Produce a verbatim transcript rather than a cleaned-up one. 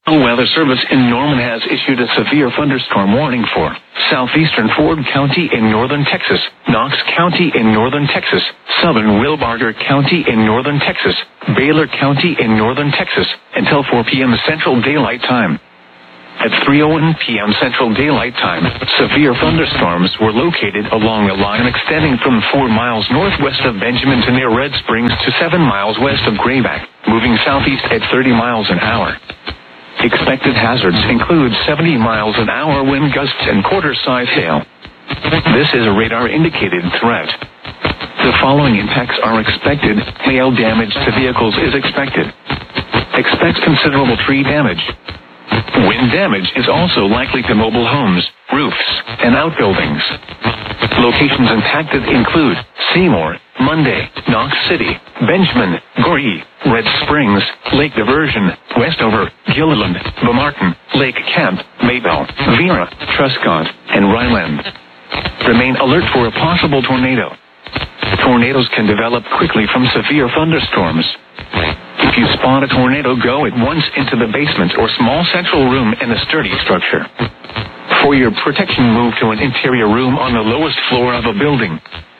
The Weather Service in Norman has issued a severe thunderstorm warning for southeastern Ford County in northern Texas, Knox County in northern Texas, southern Wilbarger County in northern Texas, Baylor County in northern Texas, until four p.m. Central Daylight Time. At three oh one p.m. Central Daylight Time, severe thunderstorms were located along a line extending from four miles northwest of Benjamin to near Red Springs to seven miles west of Grayback, moving southeast at thirty miles an hour. Expected hazards include seventy miles an hour wind gusts and quarter-size hail. This is a radar-indicated threat. The following impacts are expected. Hail damage to vehicles is expected. Expect considerable tree damage. Wind damage is also likely to mobile homes, roofs, and outbuildings. Locations impacted include Seymour, Monday, Knox City, Benjamin, Goree, Red Springs, Lake Diversion, Westover, Gilliland, Beaumartin, Lake Camp, Maybell, Vera, Truscott, and Ryland. Remain alert for a possible tornado. Tornadoes can develop quickly from severe thunderstorms. If you spot a tornado, go at once into the basement or small central room in a sturdy structure. For your protection, move to an interior room on the lowest floor of a building.